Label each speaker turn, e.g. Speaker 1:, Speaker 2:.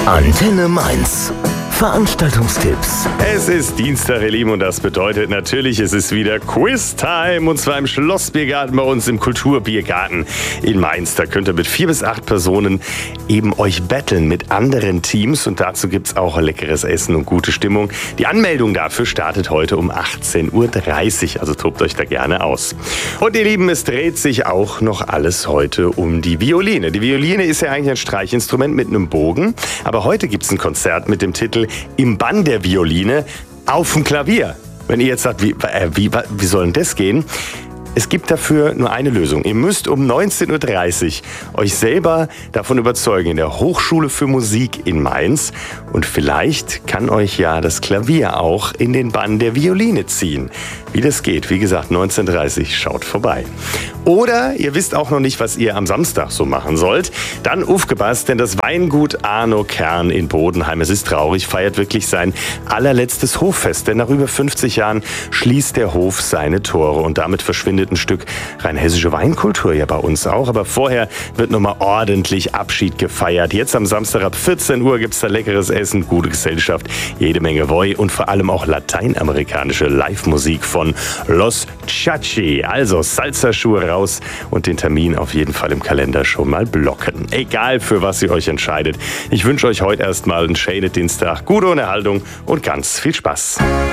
Speaker 1: Antenne Mainz. Veranstaltungstipps.
Speaker 2: Es ist Dienstag, ihr Lieben, und das bedeutet natürlich, es ist wieder Quiz-Time, und zwar im Schlossbiergarten bei uns im Kulturbiergarten in Mainz. Da könnt ihr mit 4 bis 8 Personen eben euch battlen mit anderen Teams, und dazu gibt's auch leckeres Essen und gute Stimmung. Die Anmeldung dafür startet heute um 18:30 Uhr, also tobt euch da gerne aus. Und ihr Lieben, es dreht sich auch noch alles heute um die Violine. Die Violine ist ja eigentlich ein Streichinstrument mit einem Bogen, aber heute gibt's ein Konzert mit dem Titel Im Bann der Violine auf dem Klavier. Wenn ihr jetzt sagt, wie soll denn das gehen? Es gibt dafür nur eine Lösung. Ihr müsst um 19:30 Uhr euch selber davon überzeugen in der Hochschule für Musik in Mainz. Und vielleicht kann euch ja das Klavier auch in den Bann der Violine ziehen. Wie das geht, wie gesagt, 19:30 Uhr, schaut vorbei. Oder ihr wisst auch noch nicht, was ihr am Samstag so machen sollt. Dann aufgepasst, denn das Weingut Arno Kern in Bodenheim, es ist traurig, feiert wirklich sein allerletztes Hoffest. Denn nach über 50 Jahren schließt der Hof seine Tore, und damit verschwindet ein Stück rein hessische Weinkultur ja bei uns auch. Aber vorher wird nochmal ordentlich Abschied gefeiert. Jetzt am Samstag ab 14 Uhr gibt's da leckeres Essen, gute Gesellschaft, jede Menge Voi und vor allem auch lateinamerikanische Live-Musik von Los Chachi. Also Salsa-Schuhe raus und den Termin auf jeden Fall im Kalender schon mal blocken. Egal, für was ihr euch entscheidet. Ich wünsche euch heute erstmal einen schönen Dienstag, gute Unterhaltung und ganz viel Spaß.